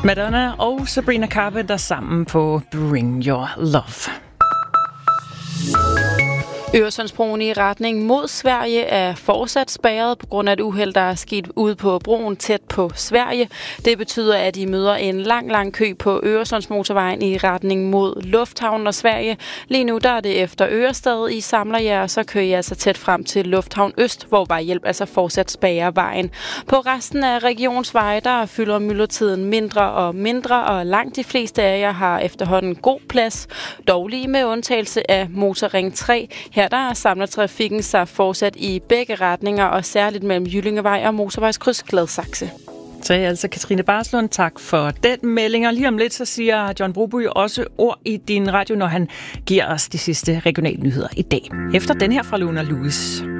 Madonna og Sabrina Carpenter sammen på Bring Your Love. Øresundsbroen i retning mod Sverige er fortsat spærret på grund af et uheld, der er sket ude på broen tæt på Sverige. Det betyder, at I møder en lang kø på Øresundsmotorvejen i retning mod Lufthavn og Sverige. Lige nu der er det efter Ørestad, I samler jer, og så kører I altså tæt frem til Lufthavn Øst, hvor Vejhjælp altså fortsat spærrer vejen. På resten af regionsveje, der fylder myldretiden mindre og mindre, og langt de fleste af jer har efterhånden god plads. Dog lige med undtagelse af Motorring 3. Her der samler trafikken sig fortsat i begge retninger, og særligt mellem Jyllingevej og Motorvejskryds Gladsaxe. Så altså Katrine Barslund, tak for den melding. Og lige om lidt, så siger John Broby også ord i din radio, når han giver os de sidste regionale nyheder i dag. Efter den her fra Luna Lewis.